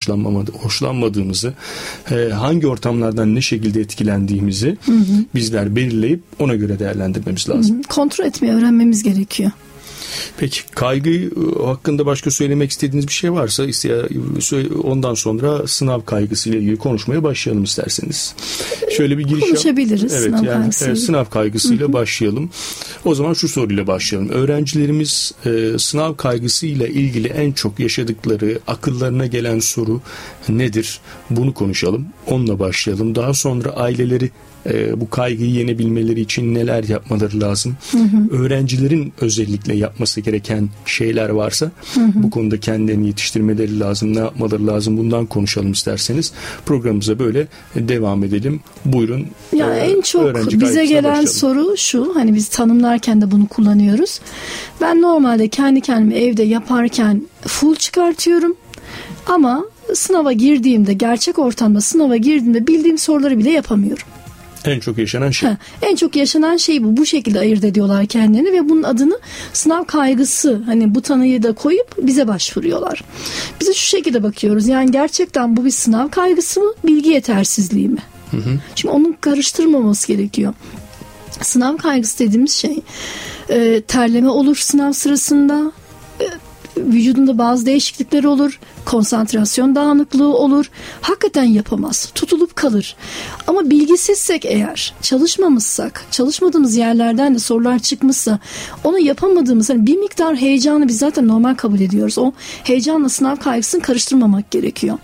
hoşlanmadığımızı, hangi ortamlardan ne şekilde etkilendiğimizi bizler belirleyip ona göre değerlendirmemiz lazım. Kontrol etmeyi öğrenmemiz gerekiyor. Peki kaygı hakkında başka söylemek istediğiniz bir şey varsa ondan sonra sınav kaygısı ile ilgili konuşmaya başlayalım isterseniz. Şöyle bir giriş konuşabiliriz. Evet, sınav kaygısıyla başlayalım. O zaman şu soruyla başlayalım. Öğrencilerimiz sınav kaygısıyla ilgili en çok yaşadıkları, akıllarına gelen soru nedir? Bunu konuşalım. Onunla başlayalım. Daha sonra aileleri bu kaygıyı yenebilmeleri için neler yapmaları lazım? Öğrencilerin özellikle yapması gereken şeyler varsa bu konuda kendilerini yetiştirmeleri lazım. Ne yapmaları lazım? Bundan konuşalım isterseniz. Programımıza böyle devam edelim. Buyurun. Ya en çok bize gelen soru şu. Hani biz tanımlarken de bunu kullanıyoruz. Ben normalde kendi kendime evde yaparken full çıkartıyorum. Ama sınava girdiğimde, gerçek ortamda sınava girdiğimde bildiğim soruları bile yapamıyorum. En çok yaşanan şey. En çok yaşanan şey bu. Bu şekilde ayırt ediyorlar kendilerini ve bunun adını sınav kaygısı, hani bu tanıyı da koyup bize başvuruyorlar. Biz de şu şekilde bakıyoruz. Yani gerçekten bu bir sınav kaygısı mı, bilgi yetersizliği mi? Şimdi onun karıştırmaması gerekiyor. Sınav kaygısı dediğimiz şey terleme olur sınav sırasında, vücudunda bazı değişiklikler olur, konsantrasyon dağınıklığı olur, hakikaten yapamaz, tutulup kalır. Ama bilgisizsek eğer, çalışmamışsak, çalışmadığımız yerlerden de sorular çıkmışsa, onu yapamadığımız, hani bir miktar heyecanı biz zaten normal kabul ediyoruz. O heyecanla sınav kaygısını karıştırmamak gerekiyor.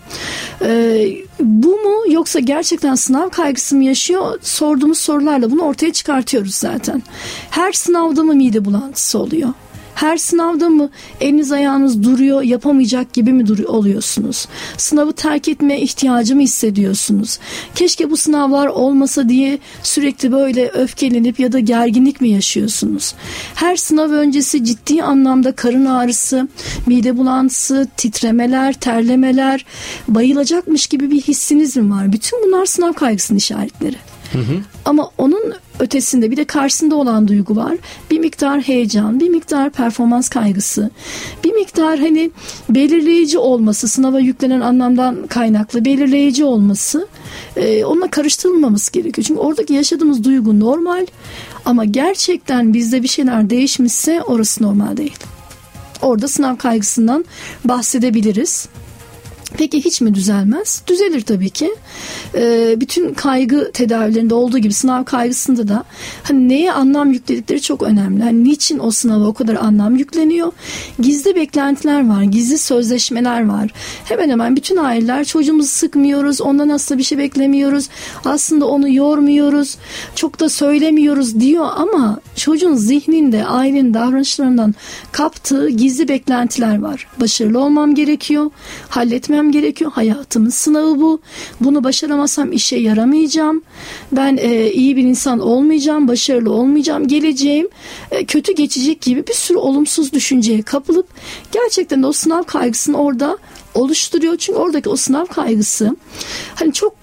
Bu mu yoksa gerçekten sınav kaygısı mı yaşıyor? Sorduğumuz sorularla bunu ortaya çıkartıyoruz zaten. Her sınavda mı mide bulantısı oluyor? Her sınavda mı eliniz ayağınız duruyor, yapamayacak gibi mi oluyorsunuz? Sınavı terk etme ihtiyacı mı hissediyorsunuz? Keşke bu sınavlar olmasa diye sürekli böyle öfkelenip ya da gerginlik mi yaşıyorsunuz? Her sınav öncesi ciddi anlamda karın ağrısı, mide bulantısı, titremeler, terlemeler, bayılacakmış gibi bir hissiniz mi var? Bütün bunlar sınav kaygısının işaretleri. Ama onun ötesinde bir de karşısında olan duygu var. Bir miktar heyecan, bir miktar performans kaygısı, bir miktar hani belirleyici olması, sınava yüklenen anlamdan kaynaklı belirleyici olması, onunla karıştırılmaması gerekiyor. Çünkü oradaki yaşadığımız duygu normal ama gerçekten bizde bir şeyler değişmişse orası normal değil. Orada sınav kaygısından bahsedebiliriz. Peki hiç mi düzelmez? Düzelir tabii ki. Bütün kaygı tedavilerinde olduğu gibi sınav kaygısında da hani neye anlam yükledikleri çok önemli. Hani niçin o sınava o kadar anlam yükleniyor? Gizli beklentiler var, gizli sözleşmeler var. Hemen hemen bütün aileler çocuğumuzu sıkmıyoruz, ondan asla bir şey beklemiyoruz. Aslında onu yormuyoruz, çok da söylemiyoruz diyor ama çocuğun zihninde, ailenin davranışlarından kaptığı gizli beklentiler var. Başarılı olmam gerekiyor, halletmem gerekiyor. Hayatımın sınavı bu. Bunu başaramazsam işe yaramayacağım. Ben iyi bir insan olmayacağım, başarılı olmayacağım. Geleceğim kötü geçecek gibi bir sürü olumsuz düşünceye kapılıp gerçekten de o sınav kaygısını orada oluşturuyor. Çünkü oradaki o sınav kaygısı hani çok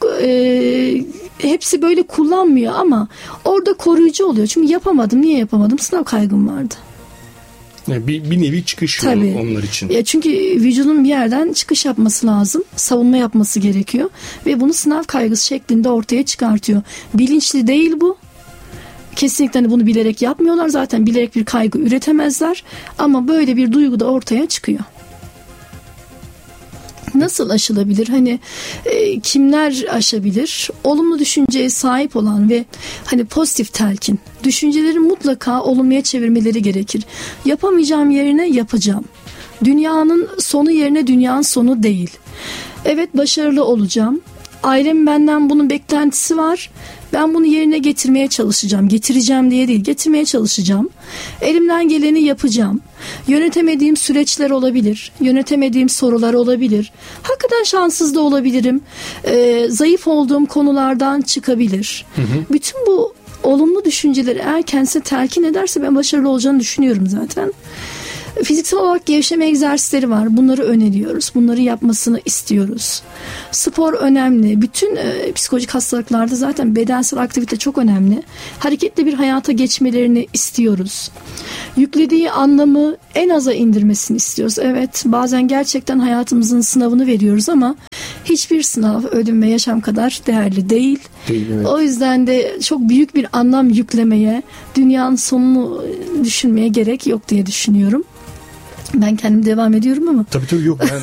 hepsi böyle kullanmıyor ama orada koruyucu oluyor. Çünkü yapamadım. Niye yapamadım? Sınav kaygım vardı. Bir nevi çıkış yolu onlar için. Çünkü vücudun bir yerden çıkış yapması lazım. Savunma yapması gerekiyor. Ve bunu sınav kaygısı şeklinde ortaya çıkartıyor. Bilinçli değil bu. Kesinlikle hani bunu bilerek yapmıyorlar. Zaten bilerek bir kaygı üretemezler. Ama böyle bir duygu da ortaya çıkıyor. Nasıl aşılabilir? Hani kimler aşabilir? Olumlu düşünceye sahip olan ve hani pozitif telkin. Düşünceleri mutlaka olumluya çevirmeleri gerekir. Yapamayacağım yerine yapacağım. Dünyanın sonu yerine dünyanın sonu değil. Evet, başarılı olacağım. Ailem benden bunun beklentisi var. Ben bunu yerine getirmeye çalışacağım. Getireceğim diye değil, getirmeye çalışacağım. Elimden geleni yapacağım. Yönetemediğim süreçler olabilir. Yönetemediğim sorular olabilir. Hakikaten şanssız da olabilirim. Zayıf olduğum konulardan çıkabilir. Bütün bu olumlu düşünceleri eğer kendisine telkin ederse ben başarılı olacağını düşünüyorum zaten. Fiziksel olarak gevşeme egzersizleri var. Bunları öneriyoruz. Bunları yapmasını istiyoruz. Spor önemli. Bütün psikolojik hastalıklarda zaten bedensel aktivite çok önemli. Hareketli bir hayata geçmelerini istiyoruz. Yüklediği anlamı en aza indirmesini istiyoruz. Evet, bazen gerçekten hayatımızın sınavını veriyoruz ama hiçbir sınav ölüm ve yaşam kadar değerli değil. Evet. O yüzden de çok büyük bir anlam yüklemeye, dünyanın sonunu düşünmeye gerek yok diye düşünüyorum. Ben kendim devam ediyorum ama. Tabii yok.